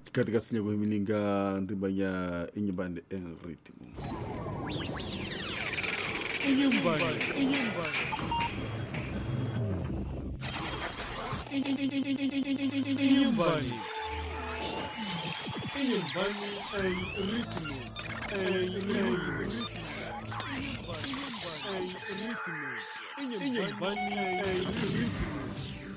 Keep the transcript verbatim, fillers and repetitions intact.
katika sinyago himininga ndimbanya inyumbani en ritmo inyumbani inyumbani inyumbani inyumbani ay ritmo ay ritmo inyumbani ay ritmo inyumbani ay ritmo